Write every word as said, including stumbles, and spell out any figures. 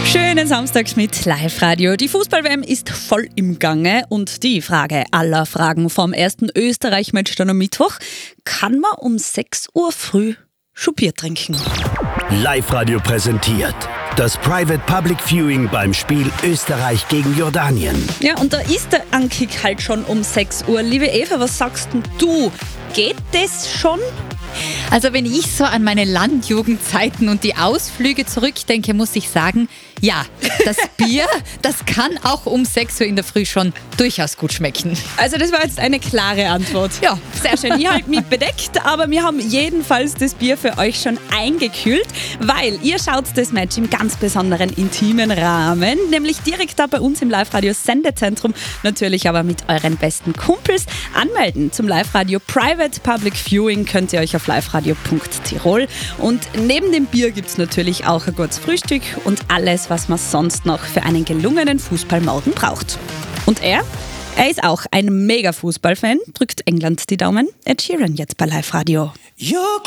Schönen Samstag mit Live-Radio. Die Fußball-W M ist voll im Gange und die Frage aller Fragen vom ersten Österreich-Match dann am Mittwoch: Kann man um sechs Uhr früh schon Bier trinken? Live-Radio präsentiert das Private Public Viewing beim Spiel Österreich gegen Jordanien. Ja, und da ist der Ankick halt schon um sechs Uhr. Liebe Eva, was sagst denn du? Geht das schon? Also wenn ich so an meine Landjugendzeiten und die Ausflüge zurückdenke, muss ich sagen, ja, das Bier, das kann auch um sechs Uhr in der Früh schon durchaus gut schmecken. Also das war jetzt eine klare Antwort. Ja, sehr schön. Ihr habt mich bedeckt, aber wir haben jedenfalls das Bier für euch schon eingekühlt, weil ihr schaut das Match im ganz besonderen intimen Rahmen, nämlich direkt da bei uns im Live-Radio Sendezentrum, natürlich aber mit euren besten Kumpels. Anmelden zum Live-Radio Private Public Viewing könnt ihr euch auf liveradio punkt tirol, und neben dem Bier gibt es natürlich auch ein gutes Frühstück und alles, was man sonst noch für einen gelungenen Fußballmorgen braucht. Und er? Er ist auch ein Mega-Fußballfan, drückt England die Daumen. Ed Sheeran jetzt bei Live-Radio. You're